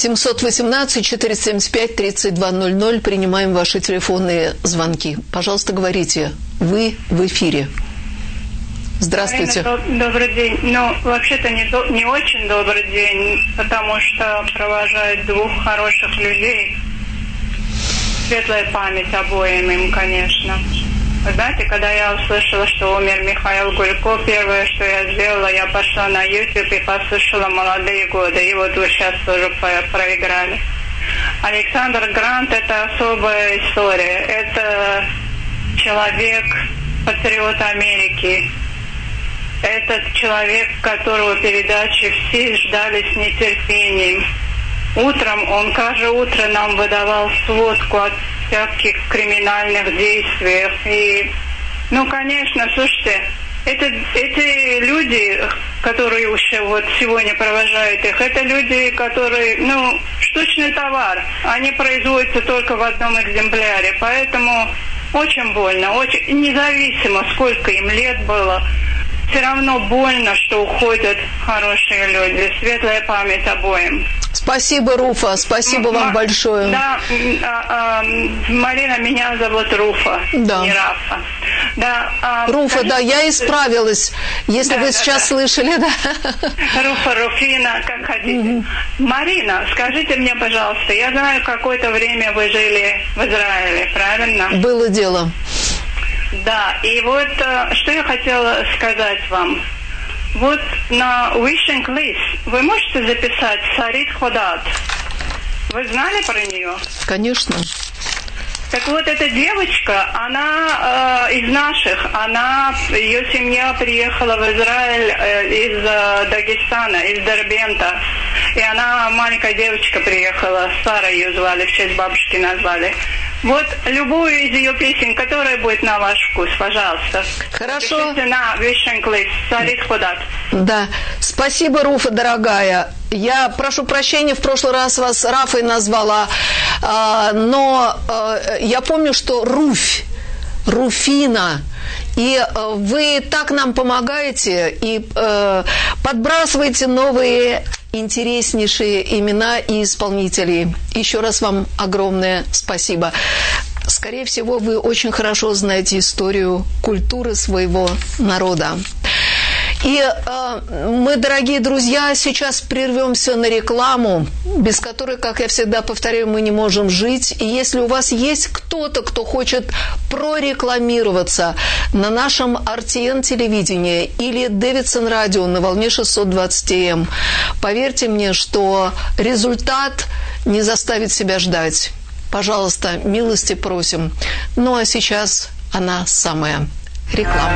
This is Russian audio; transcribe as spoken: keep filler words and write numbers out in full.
семьсот восемнадцать четыреста семьдесят пять тридцать два ноль ноль. Принимаем ваши телефонные звонки. Пожалуйста, говорите. Вы в эфире. Здравствуйте. Марина, добрый день. Ну, вообще-то не, до, не очень добрый день, потому что провожают двух хороших людей. Светлая память обоим им, конечно. Вы знаете, когда я услышала, что умер Михаил Гулько, первое, что я сделала, я пошла на YouTube и послушала «Молодые годы». И вот вы сейчас тоже проиграли. Александр Грант – это особая история. Это человек, патриот Америки. Этот человек, которого передачи все ждали с нетерпением. Утром он каждое утро нам выдавал сводку от всяких криминальных действий. И, ну, конечно, слушайте, это, эти люди, которые уже вот сегодня провожают их, это люди, которые, ну, штучный товар. Они производятся только в одном экземпляре. Поэтому очень больно, очень независимо, сколько им лет было. Все равно больно, что уходят хорошие люди. Светлая память обоим. Спасибо, Руфа. Спасибо М- вам большое. Да, а, а, Марина, меня зовут Руфа, да. не Рафа. Да, а, Руфа, скажите, да, я исправилась. Если да, вы да, сейчас да. слышали, да. Руфа, Руфина, как хотите. Mm-hmm. Марина, скажите мне, пожалуйста, я знаю, какое-то время вы жили в Израиле, правильно? Было дело. Да, и вот что я хотела сказать вам. Вот на wishing list вы можете записать Сарит Ходат. Вы знали про нее? Конечно. Так вот, эта девочка, она э, из наших, она, ее семья приехала в Израиль э, из э, Дагестана, из Дербента. И она, маленькая девочка, приехала, Сара ее звали, в честь бабушки назвали. Вот любую из ее песен, которая будет на ваш вкус, пожалуйста. Хорошо. Пишите на wishing list Сарит Ходат. Да. Спасибо, Руфа, дорогая. Я прошу прощения, в прошлый раз вас Рафой назвала, но я помню, что Руфь, Руфина, и вы так нам помогаете и подбрасываете новые интереснейшие имена и исполнителей. Еще раз вам огромное спасибо. Скорее всего, вы очень хорошо знаете историю культуры своего народа. И э, мы, дорогие друзья, сейчас прервемся на рекламу, без которой, как я всегда повторяю, мы не можем жить. И если у вас есть кто-то, кто хочет прорекламироваться на нашем ар ти эн телевидении или Дэвидсон радио на волне шестьсот двадцать эй эм, поверьте мне, что результат не заставит себя ждать. Пожалуйста, милости просим. Ну а сейчас она самая реклама.